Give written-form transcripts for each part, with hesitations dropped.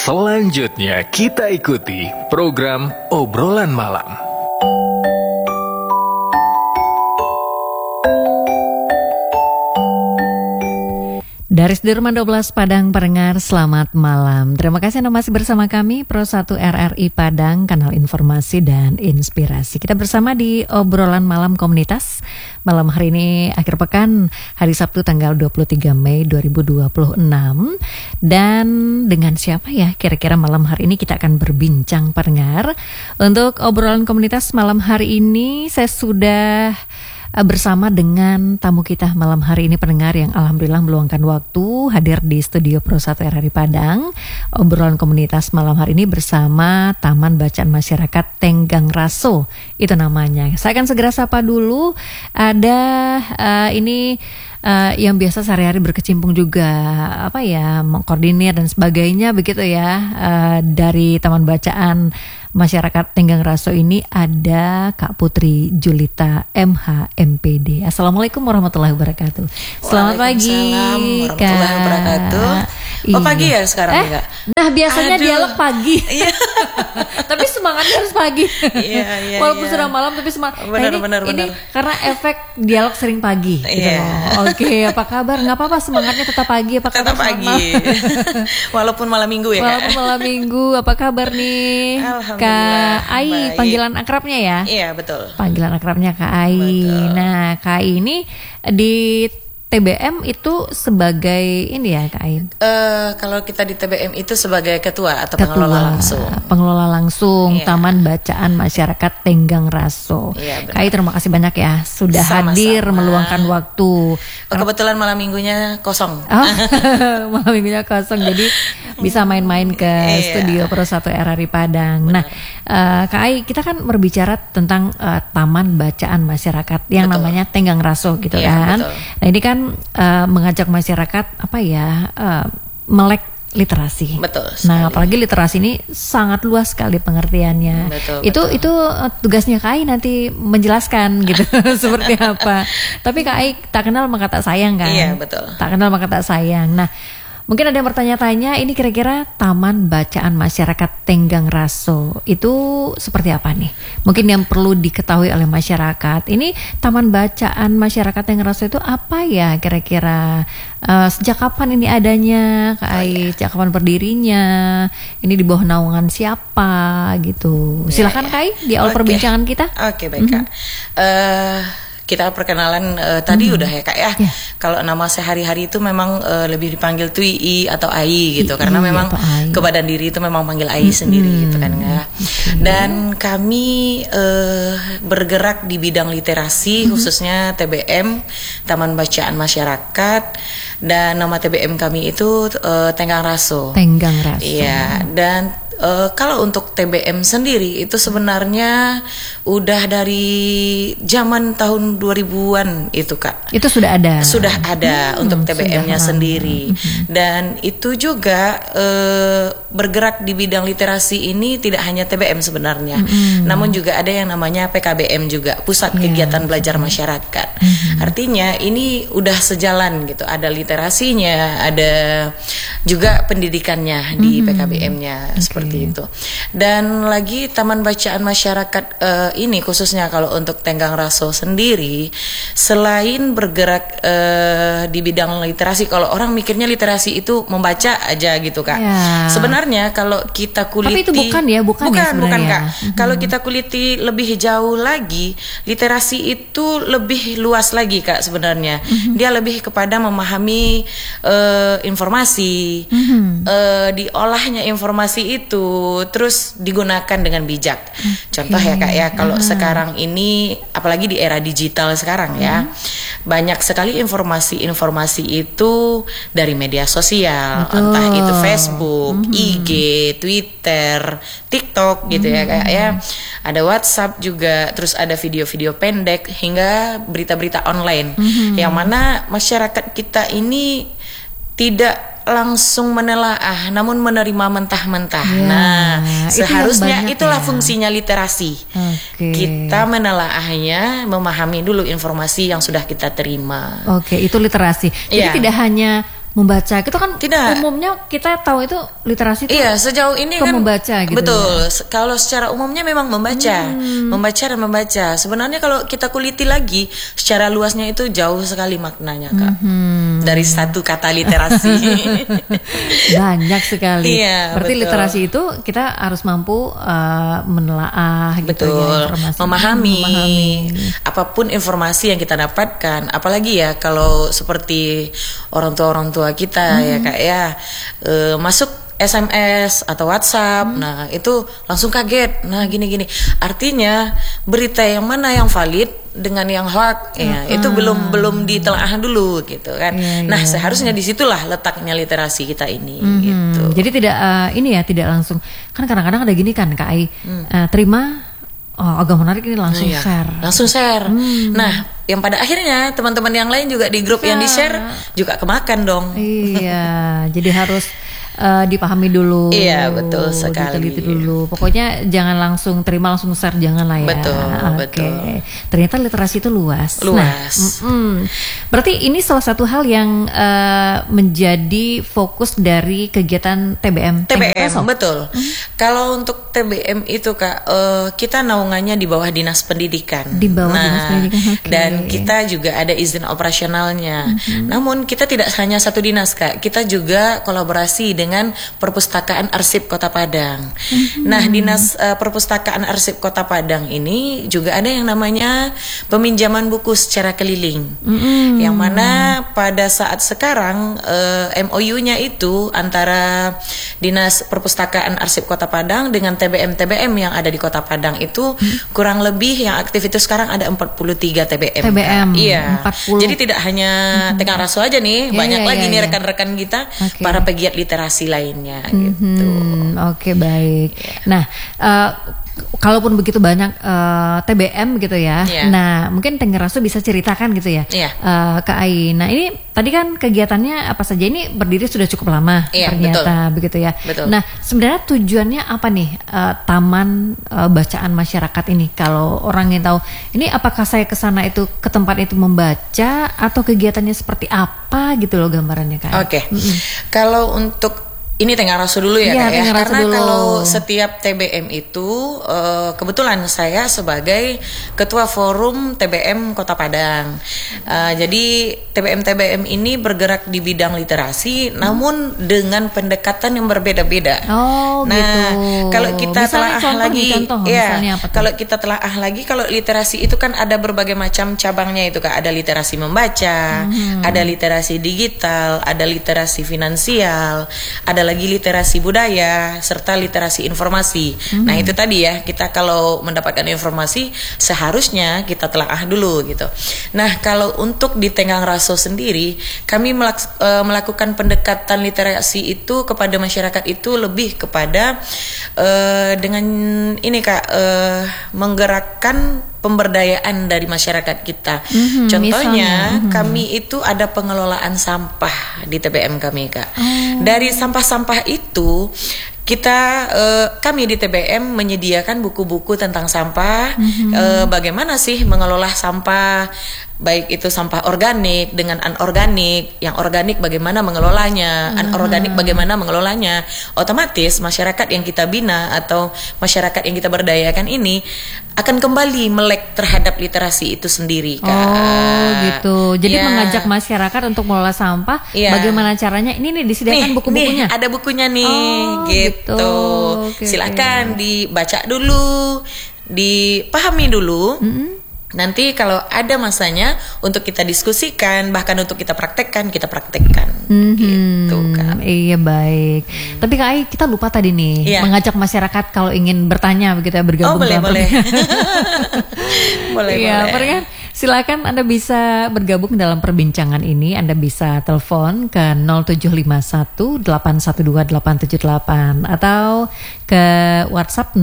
Selanjutnya kita ikuti program Obrolan Malam. Dari Sudirman 12 Padang pendengar, selamat malam. Terima kasih Anda masih bersama kami Pro 1 RRI Padang, kanal informasi dan inspirasi. Kita bersama di Obrolan Malam Komunitas. Malam hari ini akhir pekan, hari Sabtu tanggal 23 Mei 2026. Dan dengan siapa ya kira-kira malam hari ini kita akan berbincang pendengar. Untuk Obrolan Komunitas malam hari ini saya sudah bersama dengan tamu kita malam hari ini pendengar yang alhamdulillah meluangkan waktu hadir di studio Pro 1 RRI Padang. Obrolan komunitas malam hari ini bersama Taman Bacaan Masyarakat Tenggang Raso, itu namanya. Saya akan segera sapa dulu. Ada yang biasa sehari-hari berkecimpung juga mengkoordinir dan sebagainya begitu ya, dari Taman Bacaan Masyarakat Tenggang Raso ini ada Kak Putri Julita MH MPD. Assalamualaikum warahmatullahi wabarakatuh. Selamat pagi warahmatullahi wabarakatuh. Iya. Pagi ya sekarang enggak? Nah biasanya dialog pagi. Iya. Tapi semangatnya harus pagi. Iya. Walaupun sudah malam tapi semangat. Benar. Ini karena efek dialog sering pagi. Gitu. Iya. Oke, apa kabar? Nggak apa-apa, semangatnya tetap pagi. Apa kabar? Tetap pagi. Walaupun malam minggu ya. Walaupun malam minggu. Apa kabar nih? Kak Ai, baik. Panggilan akrabnya ya? Iya, betul. Panggilan akrabnya Kak Ai. Betul. Nah, Kak Ai ini di TBM itu sebagai ini ya Kak Ai? Kalau kita di TBM itu sebagai ketua atau pengelola langsung. Pengelola langsung Iya. Taman Bacaan Masyarakat Tenggang Raso. Iya, benar. Kak Ai terima kasih banyak ya sudah Sama-sama. hadir meluangkan waktu. Kebetulan malam minggunya kosong. Malam minggunya kosong jadi bisa main-main ke studio Pro 1 RRI Padang. Benar. Nah, Kak Ai, kita kan berbicara tentang Taman Bacaan Masyarakat yang namanya Tenggang Raso gitu kan. Betul. Nah, ini kan mengajak masyarakat melek literasi. Betul. Nah, apalagi literasi ini sangat luas sekali pengertiannya. Betul. Itu tugasnya Kak Ai nanti menjelaskan gitu seperti apa. Tapi Kak Ai tak kenal maka tak sayang kan? Iya, betul. Tak kenal maka tak sayang. Nah, mungkin ada yang bertanya-tanya, ini kira-kira Taman Bacaan Masyarakat Tenggang Raso itu seperti apa nih? Mungkin yang perlu diketahui oleh masyarakat. Ini Taman Bacaan Masyarakat Tenggang Raso itu apa ya kira-kira? Sejak kapan ini adanya, Kak Ai? Sejak kapan berdirinya? Ini di bawah naungan siapa gitu? Silakan Kak Ai di awal perbincangan kita. Oke, baik Kak. Kita perkenalan tadi udah ya Kak ya. Kalau nama sehari-hari itu memang lebih dipanggil Tui atau Ai gitu, karena memang ke badan diri itu memang panggil Ai sendiri gitu kan ya. Dan kami bergerak di bidang literasi khususnya TBM, Taman Bacaan Masyarakat, dan nama TBM kami itu Tenggang Raso. Tenggang Raso. Iya, dan kalau untuk TBM sendiri itu sebenarnya udah dari zaman tahun 2000-an itu Kak. Itu sudah ada. Sudah ada untuk TBM-nya sendiri. Dan itu juga bergerak di bidang literasi ini tidak hanya TBM sebenarnya. Namun juga ada yang namanya PKBM juga, Pusat Kegiatan Belajar Masyarakat. Artinya ini udah sejalan gitu. Ada literasinya, ada juga pendidikannya di PKBM-nya seperti itu. Dan lagi Taman Bacaan Masyarakat ini khususnya kalau untuk Tenggang Raso sendiri, selain bergerak di bidang literasi, kalau orang mikirnya literasi itu membaca aja gitu Kak. Sebenarnya kalau kita kuliti, tapi itu bukan ya Kak. Kalau kita kuliti lebih jauh lagi, literasi itu lebih luas lagi Kak sebenarnya. Dia lebih kepada memahami informasi, diolahnya informasi itu terus digunakan dengan bijak. Contoh ya Kak ya, kalau sekarang ini apalagi di era digital sekarang ya, banyak sekali informasi-informasi itu dari media sosial. Entah itu Facebook, IG, Twitter, TikTok gitu ya Kak ya. Ada WhatsApp juga, terus ada video-video pendek hingga berita-berita online. Yang mana masyarakat kita ini tidak langsung menelaah, namun menerima mentah-mentah. Nah, seharusnya itulah fungsinya literasi. Kita menelaahnya, memahami dulu informasi yang sudah kita terima. Itu literasi. Jadi tidak hanya membaca. Itu kan Tidak. umumnya kita tahu itu literasi itu Iya, sejauh ini ke kan membaca gitu. betul. Kalau secara umumnya memang membaca, membaca dan membaca. Sebenarnya kalau kita kuliti lagi secara luasnya itu jauh sekali maknanya, Kak. Dari satu kata literasi. Banyak sekali. Iya, Berarti betul. literasi itu kita harus mampu menelaah gitu ya Betul, informasi. memahami apapun informasi yang kita dapatkan. Apalagi ya kalau seperti orang tua kita ya Kak ya, masuk SMS atau WhatsApp, nah itu langsung kaget. Nah gini-gini, artinya berita yang mana yang valid dengan yang hoax, ya itu belum ditelaah dulu gitu kan. Nah seharusnya disitulah letaknya literasi kita ini. Gitu. Jadi tidak tidak langsung, kan kadang-kadang ada gini kan Kak Ai, terima. Oh, agak menarik ini langsung share. Langsung share. Nah, yang pada akhirnya teman-teman yang lain juga di grup yang di-share juga kemakan dong. Iya, jadi harus dipahami dulu. Iya, betul sekali. Diteliti dulu. Pokoknya jangan langsung terima langsung share, jangan lah ya. Betul, betul. Ternyata literasi itu luas. Luas. Nah, berarti ini salah satu hal yang menjadi fokus dari kegiatan TBM. Betul. Kalau untuk TBM itu Kak, kita naungannya di bawah Dinas Pendidikan. Di bawah Dinas Pendidikan. Okay. Dan kita juga ada izin operasionalnya. Namun kita tidak hanya satu dinas Kak, kita juga kolaborasi dengan Perpustakaan Arsip Kota Padang. Nah, Dinas Perpustakaan Arsip Kota Padang ini juga ada yang namanya peminjaman buku secara keliling. Yang mana pada saat sekarang MOU-nya itu antara Dinas Perpustakaan Arsip Kota Padang dengan TBM yang ada di Kota Padang itu kurang lebih yang aktif itu sekarang ada 43 TBM. Iya. 40. Jadi tidak hanya Tengah Raso aja nih, banyak lagi nih rekan-rekan kita para pegiat literasi lainnya gitu. Oke, baik. Nah, kalaupun begitu banyak TBM gitu ya. Nah, mungkin Tengah Raso bisa ceritakan gitu ya. Kak Ai. Nah, ini tadi kan kegiatannya apa saja, ini berdiri sudah cukup lama ternyata begitu ya. Betul. Nah, sebenarnya tujuannya apa nih Taman Bacaan Masyarakat ini? Kalau orang yang tahu, ini apakah saya ke sana itu ke tempat itu membaca atau kegiatannya seperti apa gitu loh gambarannya Kak? Oke. Kalau untuk ini Tengah Raso dulu ya Kak ya, karena kalau setiap TBM itu kebetulan saya sebagai Ketua Forum TBM Kota Padang. Jadi TBM ini bergerak di bidang literasi, namun dengan pendekatan yang berbeda-beda. Oh, nah, gitu. Kalau kita telaah lagi, kalau kita telaah lagi, kalau literasi itu kan ada berbagai macam cabangnya itu Kak. Ada literasi membaca, ada literasi digital, ada literasi finansial, ada lagi literasi budaya serta literasi informasi. Nah itu tadi ya, kita kalau mendapatkan informasi seharusnya kita telaah dulu gitu. Nah kalau untuk di Tengah Raso sendiri, kami melakukan pendekatan literasi itu kepada masyarakat itu lebih kepada dengan ini Kak, menggerakkan pemberdayaan dari masyarakat kita. Contohnya, kami itu ada pengelolaan sampah di TBM kami Kak. Dari sampah-sampah itu kami di TBM menyediakan buku-buku tentang sampah, bagaimana sih mengelola sampah, baik itu sampah organik dengan anorganik, yang organik bagaimana mengelolanya, anorganik bagaimana mengelolanya. Otomatis masyarakat yang kita bina atau masyarakat yang kita berdayakan ini akan kembali melek terhadap literasi itu sendiri Kak. Oh gitu. Jadi mengajak masyarakat untuk mengelola sampah, bagaimana caranya? Ini disediakan buku-bukunya. Ada bukunya nih, gitu. Silakan dibaca dulu, dipahami dulu. Nanti kalau ada masanya untuk kita diskusikan, bahkan untuk kita praktekkan, gitu Kak. Iya, baik. Tapi Kak Ai, kita lupa tadi nih mengajak masyarakat kalau ingin bertanya begitu ya, bergabung. Boleh. boleh. Kan? Silakan Anda bisa bergabung dalam perbincangan ini. Anda bisa telepon ke 0751 812 878 atau ke WhatsApp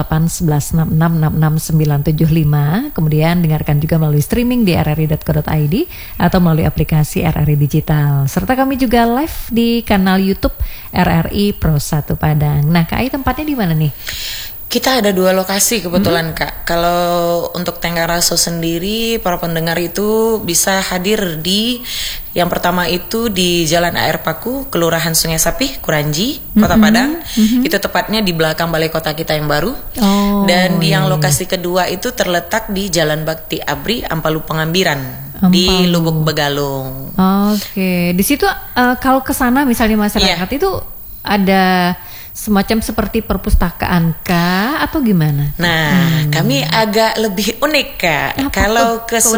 0811666695. Kemudian dengarkan juga melalui streaming di rri.co.id atau melalui aplikasi RRI Digital. Serta kami juga live di kanal YouTube RRI Pro 1 Padang. Nah, Kak Ai, tempatnya di mana nih? Kita ada 2 lokasi kebetulan Kak. Kalau untuk Tenggaraso sendiri, para pendengar itu bisa hadir di yang pertama itu di Jalan AR Paku, Kelurahan Sungai Sapih, Kuranji, Kota Padang. Itu tepatnya di belakang balai kota kita yang baru. Dan di yang lokasi kedua itu terletak di Jalan Bakti Abri, Ampalu Pengambiran, di Lubuk Begalung. Oke, di situ kalau ke sana misalnya masyarakat itu ada semacam seperti perpustakaan kah atau gimana? Nah, kami agak lebih unik Kak. Kalau ke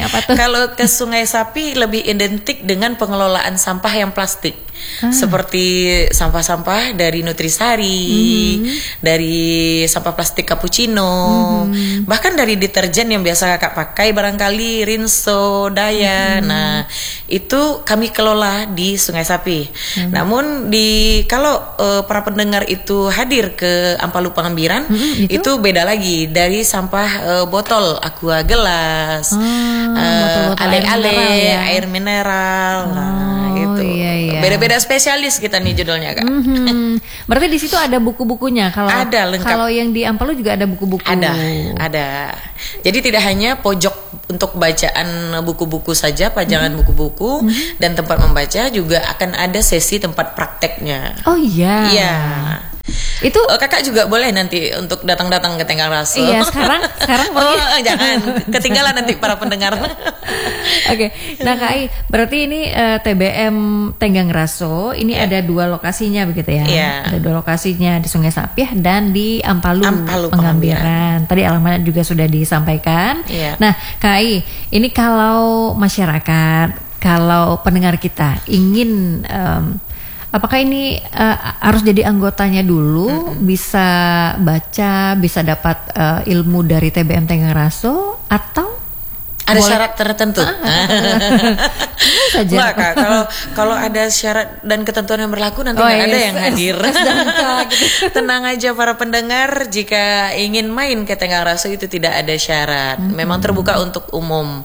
Sungai Sapi lebih identik dengan pengelolaan sampah yang plastik. Seperti sampah-sampah dari Nutrisari, dari sampah plastik cappuccino, bahkan dari deterjen yang biasa Kakak pakai barangkali Rinso, Daya. Nah, itu kami kelola di Sungai Sapi. Namun kalau para pendengar itu hadir ke Ampalu Pengambiran, itu beda lagi dari sampah botol aqua gelas, ale-ale, air mineral. Nah, itu beda-beda spesialis kita nih judulnya Kak. Berarti di situ ada buku-bukunya. Ada lengkap. Kalau yang di Ampalu juga ada buku-buku. Ada. Jadi tidak hanya pojok untuk bacaan buku-buku saja, pajangan buku-buku dan tempat membaca, juga akan ada sesi tempat prakteknya. Oh iya. Iya. Itu Kakak juga boleh nanti untuk datang-datang ke Tenggaraso. Iya, sekarang jangan ketinggalan nanti para pendengar. Oke. Nah Kak Ai, berarti ini TBM Tenggaraso ini ada 2 lokasinya begitu ya? Iya. Ada 2 lokasinya di Sungai Sapih dan di Ampalu Pengambiran. Tadi alamatnya juga sudah disampaikan. Iya. Nah Kak Ai, ini kalau masyarakat, kalau pendengar kita ingin apakah ini harus jadi anggotanya dulu, bisa baca, bisa dapat ilmu dari TBM Tenggaraso, atau ada syarat tertentu? Saja. Enggak Kak, kalau ada syarat dan ketentuan yang berlaku nanti nggak ada yang hadir. Tenang aja para pendengar, jika ingin main ke Tenggaraso itu tidak ada syarat. Memang terbuka untuk umum.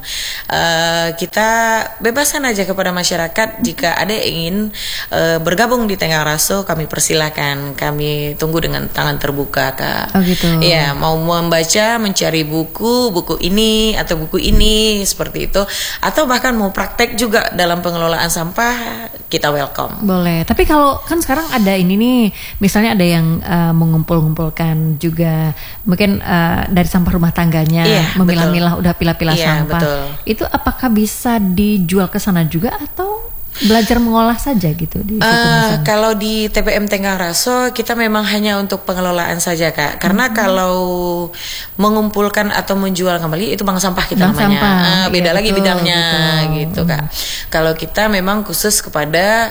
Kita bebasan aja kepada masyarakat, jika ada yang ingin bergabung di Tenggaraso, kami persilakan. Kami tunggu dengan tangan terbuka Kak. Oh gitu. Ya, mau membaca, mencari buku ini atau buku ini, seperti itu, atau bahkan mau praktek juga dalam pengelolaan sampah, kita welcome. Boleh. Tapi kalau kan sekarang ada ini nih, misalnya ada yang mengumpul-ngumpulkan juga mungkin dari sampah rumah tangganya, memilah-milah, udah pilah-pilah sampah. Betul. Itu apakah bisa dijual ke sana juga atau belajar mengolah saja gitu di situ? Kalau di TBM Tenggaraso kita memang hanya untuk pengelolaan saja Kak, karena kalau mengumpulkan atau menjual kembali itu bank sampah kita namanya. Beda lagi bidangnya gitu Kak. Kalau kita memang khusus kepada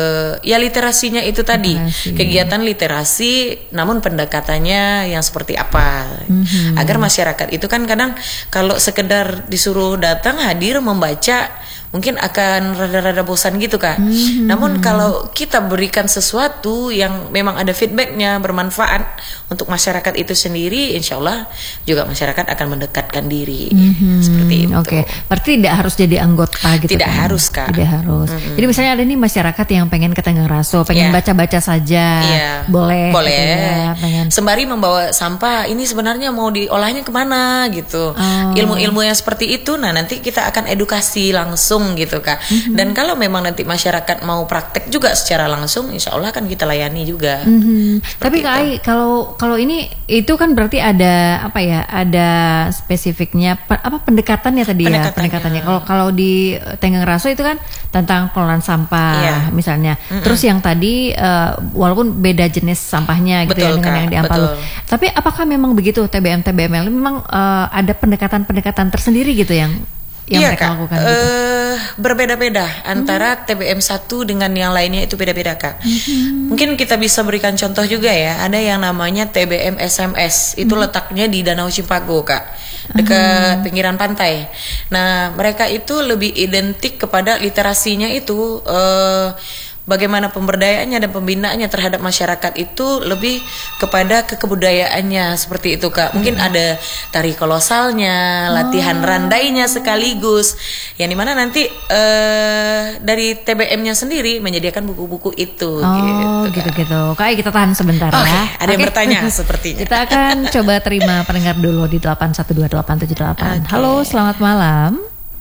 ya literasinya itu tadi, kegiatan literasi, namun pendekatannya yang seperti apa, agar masyarakat itu kan kadang kalau sekedar disuruh datang hadir membaca mungkin akan rada-rada bosan gitu Kak. Namun kalau kita berikan sesuatu yang memang ada feedbacknya, bermanfaat untuk masyarakat itu sendiri, insya Allah juga masyarakat akan mendekatkan diri. Seperti itu. Oke. Berarti tidak harus jadi anggota gitu? Tidak harus Kak. Tidak harus. Jadi misalnya ada nih masyarakat yang pengen ke Tenggaraso, pengen baca-baca saja, boleh. Gitu ya, sembari membawa sampah, ini sebenarnya mau diolahnya kemana gitu. Ilmu-ilmu yang seperti itu, nah nanti kita akan edukasi langsung gitu Kak. Dan kalau memang nanti masyarakat mau praktek juga secara langsung, insya Allah kan kita layani juga. Tapi Kak Ai, kalau ini itu kan berarti ada apa ya? Ada spesifiknya apa pendekatannya tadi ya? Pendekatannya. Kalau di Tenggaraso itu kan tentang pengelolaan sampah misalnya. Terus yang tadi walaupun beda jenis sampahnya gitu ya dengan yang di Ampalu. Tapi apakah memang begitu TBM memang ada pendekatan tersendiri gitu yang mereka lakukan gitu? Berbeda-beda antara TBM 1 dengan yang lainnya, itu beda-beda Kak. Mungkin kita bisa berikan contoh juga ya. Ada yang namanya TBM SMS, itu letaknya di Danau Cimpago Kak, dekat pinggiran pantai. Nah mereka itu lebih identik kepada literasinya itu bagaimana pemberdayaannya dan pembinaannya terhadap masyarakat itu lebih kepada kebudayaannya seperti itu Kak. Mungkin ada tari kolosalnya, latihan randainya sekaligus, yang dimana nanti dari TBM-nya sendiri menyediakan buku-buku itu. Gitu. Kak, kita tahan sebentar ya. Ada yang bertanya sepertinya. Kita akan coba terima pendengar dulu di 812878. Halo, selamat malam.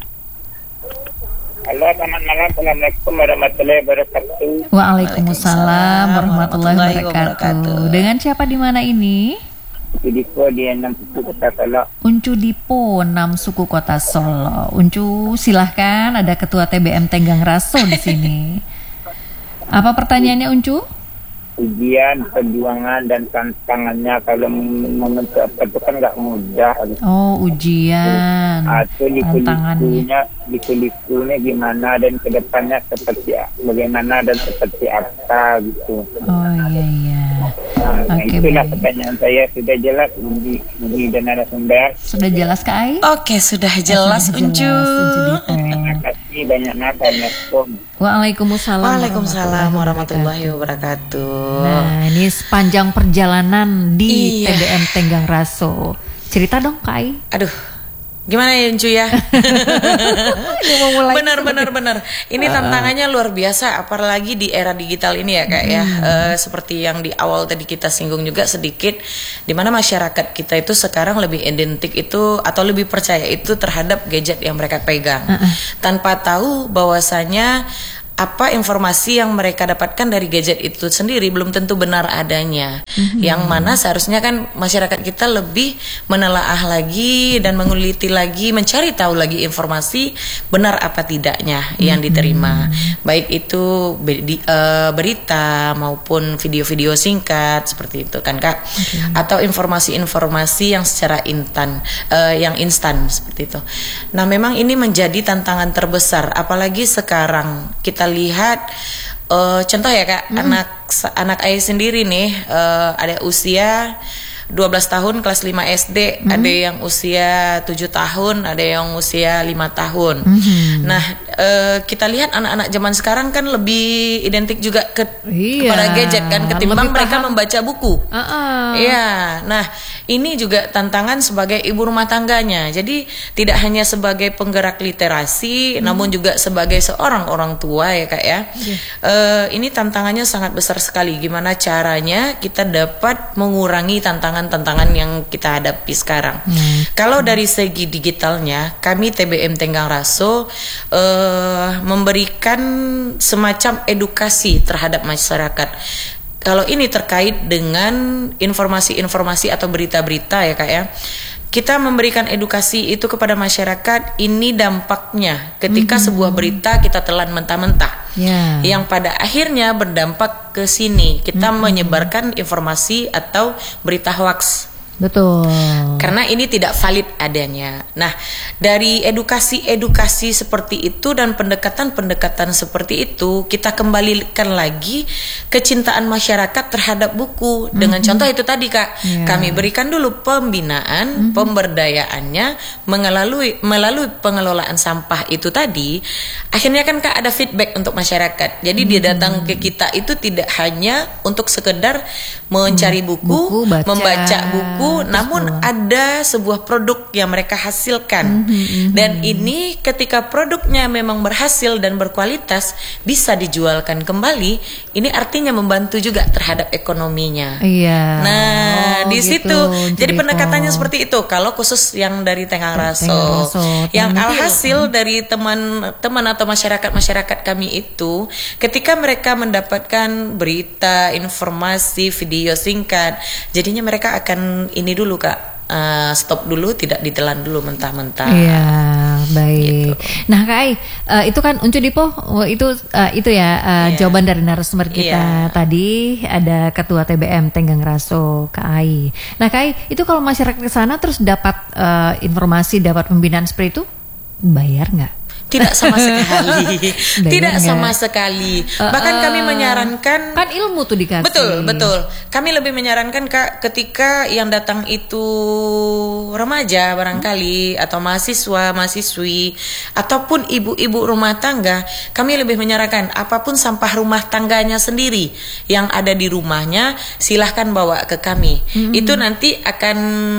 Halo, selamat malam. Assalamualaikum warahmatullahi wabarakatuh. Waalaikumsalam warahmatullahi wabarakatuh. Dengan siapa di mana ini? Uncu Dipo di 6 Suku Kota Solo. Uncu Dipo 6 Suku Kota Solo. Uncu, silahkan, ada Ketua TBM Tenggang Raso di sini. Apa pertanyaannya Uncu? Ujian, perjuangan, dan tantangannya kalau membentuk apa itu kan nggak mudah. Ujian, tantangannya. Liku-likunya gimana dan kedepannya seperti bagaimana dan seperti apa gitu. Iya. Itulah pertanyaan saya. Sudah jelas Uji dan narasumber? Sudah jelas Kak Ai? Oke, sudah jelas Uncu. Terima kasih banyak. Assalamualaikum. Waalaikumsalam warahmatullahi wabarakatuh. Nah, ini sepanjang perjalanan di TBM Tenggang Raso. Cerita dong Kak Ai. Aduh, gimana ya Uncu ya? Benar. Ini tantangannya luar biasa, apalagi di era digital ini ya Kak ya. Seperti yang di awal tadi kita singgung juga sedikit, di mana masyarakat kita itu sekarang lebih identik itu atau lebih percaya itu terhadap gadget yang mereka pegang, tanpa tahu bahwasanya apa informasi yang mereka dapatkan dari gadget itu sendiri belum tentu benar adanya. Yang mana seharusnya kan masyarakat kita lebih menelaah lagi dan menguliti lagi, mencari tahu lagi informasi benar apa tidaknya yang diterima, baik itu berita maupun video-video singkat seperti itu kan Kak, atau informasi-informasi yang secara yang instan seperti itu. Nah, memang ini menjadi tantangan terbesar, apalagi sekarang kita lihat contoh ya Kak, anak ayah sendiri nih ada usia 12 tahun kelas 5 SD, ada yang usia 7 tahun, ada yang usia 5 tahun. Nah, kita lihat anak-anak zaman sekarang kan lebih identik juga kepada gadget kan, ketimbang mereka membaca buku. Iya. Nah, ini juga tantangan sebagai ibu rumah tangganya. Jadi tidak hanya sebagai penggerak literasi, namun juga sebagai seorang orang tua ya Kak ya. Ini tantangannya sangat besar sekali. Gimana caranya kita dapat mengurangi tantangan yang kita hadapi sekarang. Kalau dari segi digitalnya, kami TBM Tenggang Raso memberikan semacam edukasi terhadap masyarakat. Kalau ini terkait dengan informasi-informasi atau berita-berita ya Kak ya, kita memberikan edukasi itu kepada masyarakat. Ini dampaknya ketika sebuah berita kita telan mentah-mentah, yang pada akhirnya berdampak ke sini. Kita menyebarkan informasi atau berita hoax. Betul. Karena ini tidak valid adanya. Nah, dari edukasi seperti itu dan pendekatan seperti itu, kita kembalikan lagi kecintaan masyarakat terhadap buku dengan contoh itu tadi Kak. Kami berikan dulu pembinaan, pemberdayaannya melalui pengelolaan sampah itu tadi. Akhirnya kan Kak ada feedback untuk masyarakat. Jadi dia datang ke kita itu tidak hanya untuk sekedar mencari buku membaca buku, namun ada sebuah produk yang mereka hasilkan. Dan ini ketika produknya memang berhasil dan berkualitas, bisa dijualkan kembali, ini artinya membantu juga terhadap ekonominya. Nah, di situ jadi pendekatannya seperti itu. Kalau khusus yang dari Tenggang Raso, yang alhasil dari teman-teman atau masyarakat kami itu, ketika mereka mendapatkan berita, informasi, video singkat, jadinya mereka akan ini dulu Kak, stop dulu, tidak ditelan dulu mentah-mentah. Iya, baik. Gitu. Nah Kak Ai, itu kan Uncu Dipo, itu ya jawaban dari narasumber kita tadi. Ada Ketua TBM Tenggang Raso, Kak Ai. Nah Kak Ai, itu kalau masyarakat ke sana terus dapat informasi, dapat pembinaan seperti itu, bayar nggak? Tidak sama sekali. Tidak Enggak. sama sekali. Bahkan kami menyarankan, Kan ilmu tuh dikasih. betul. Kami lebih menyarankan Kak, ketika yang datang itu remaja barangkali atau mahasiswa, mahasiswi ataupun ibu-ibu rumah tangga, kami lebih menyarankan apapun sampah rumah tangganya sendiri yang ada di rumahnya silahkan bawa ke kami. Itu nanti akan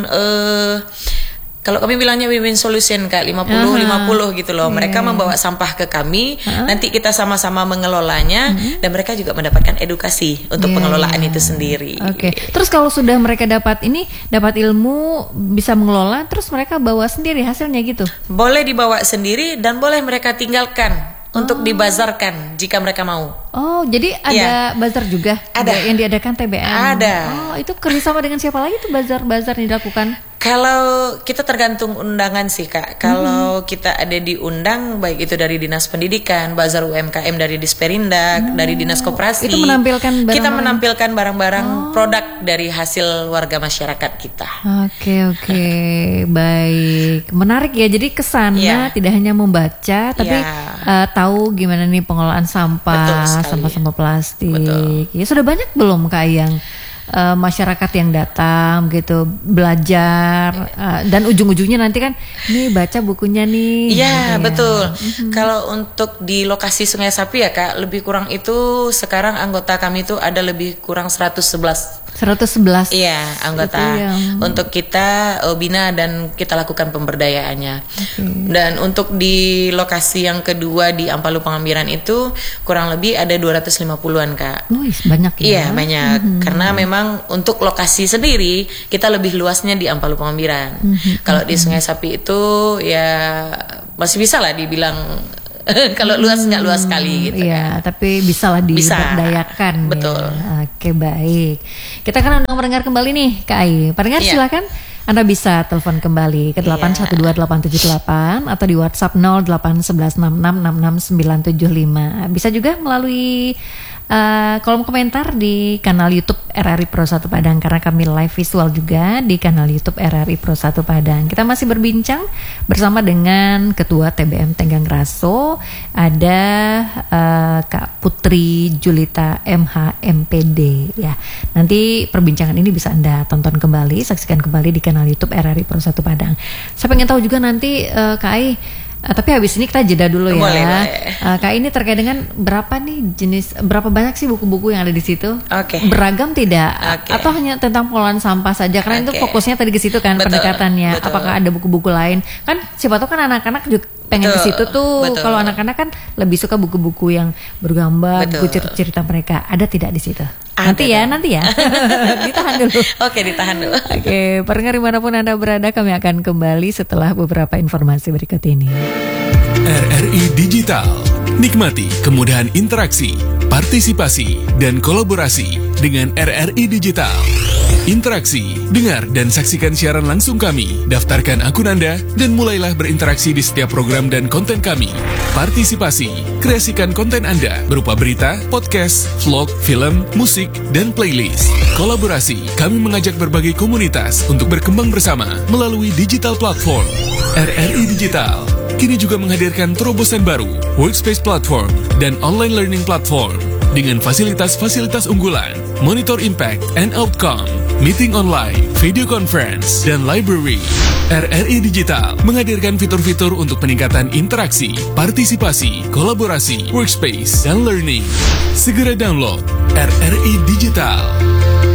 kalau kami bilangnya win-win solution Kak, 50-50 gitu loh. Mereka membawa sampah ke kami, nanti kita sama-sama mengelolanya dan mereka juga mendapatkan edukasi untuk pengelolaan itu sendiri. Oke. Terus kalau sudah mereka dapat ilmu, bisa mengelola, terus mereka bawa sendiri hasilnya gitu. Boleh dibawa sendiri dan boleh mereka tinggalkan untuk dibazarkan jika mereka mau. Oh, jadi ada bazar juga? Ada. Yang diadakan TBM? Ada. Oh, itu kerjasama dengan siapa lagi tuh bazar-bazar yang dilakukan? Kalau kita tergantung undangan sih Kak. Kalau kita ada diundang, baik itu dari Dinas Pendidikan, Bazar UMKM dari Disperindak, dari Dinas Koperasi. Itu menampilkan Kita barang-barang. menampilkan barang-barang produk dari hasil warga masyarakat kita. Oke, baik. Menarik ya. Jadi kesana tidak hanya membaca, tapi tahu gimana nih pengelolaan sampah, sampah-sampah plastik. Betul. Ya sudah banyak belum Kak yang masyarakat yang datang gitu belajar dan ujung-ujungnya nanti kan nih baca bukunya nih. Iya, gitu ya. betul. Kalau untuk di lokasi Sungai Sapi ya Kak, lebih kurang itu sekarang anggota kami itu ada lebih kurang 111. 111. Iya, anggota Itu yang- untuk kita bina dan kita lakukan pemberdayaannya. Dan untuk di lokasi yang kedua di Ampalu Pengambiran itu kurang lebih ada 250-an Kak. Wih, banyak ya. Iya, banyak. Karena memang untuk lokasi sendiri kita lebih luasnya di Ampalu Pengambiran. Kalau di Sungai Sapi itu ya masih bisa lah dibilang kalau luas nggak luas sekali gitu. Iya, tapi bisa lah diberdayakan. Betul. Ya. Oke, baik. Kita akan undang pendengar kembali nih, Kak Ai. Pendengar Iya. silakan. Anda bisa telepon kembali ke 812-878 atau di WhatsApp 0811666695. Bisa juga melalui kolom komentar di kanal YouTube RRI Pro 1 Padang, karena kami live visual juga di kanal YouTube RRI Pro 1 Padang. Kita masih berbincang bersama dengan Ketua TBM Tenggang Raso, ada Kak Putri Julita MH MPD ya. Nanti perbincangan ini bisa Anda tonton kembali, saksikan kembali di kanal YouTube RRI Pro 1 Padang. Saya pengen tahu juga nanti Kak Ai, tapi habis ini kita jeda dulu ya. Boleh. Kak, ini terkait dengan berapa banyak sih buku-buku yang ada di situ? Oke. Beragam tidak? Oke. Atau hanya tentang pengelolaan sampah saja? Karena itu Oke. fokusnya tadi ke situ kan, Betul, pendekatannya. betul. Apakah ada buku-buku lain? Kan siapa tahu kan anak-anak juga pengen ke Betul, situ tuh. betul. Kalau anak-anak kan lebih suka buku-buku yang bergambar, Betul. buku cerita-cerita mereka. Ada tidak di situ? Ada Nanti ya. Ditahan dulu. Oke, ditahan dulu. Oke, pendengar dimanapun Anda berada, kami akan kembali setelah beberapa informasi berikut ini. RRI Digital. Nikmati kemudahan interaksi, partisipasi, dan kolaborasi dengan RRI Digital. Interaksi, dengar dan saksikan siaran langsung kami. Daftarkan akun Anda dan mulailah berinteraksi di setiap program dan konten kami. Partisipasi, kreasikan konten Anda berupa berita, podcast, vlog, film, musik, dan playlist. Kolaborasi, kami mengajak berbagai komunitas untuk berkembang bersama melalui digital platform. RRI Digital kini juga menghadirkan terobosan baru, workspace platform, dan online learning platform dengan fasilitas-fasilitas unggulan, monitor impact and outcome, meeting online, video conference, dan library. RRI Digital menghadirkan fitur-fitur untuk peningkatan interaksi, partisipasi, kolaborasi, workspace, dan learning. Segera download RRI Digital.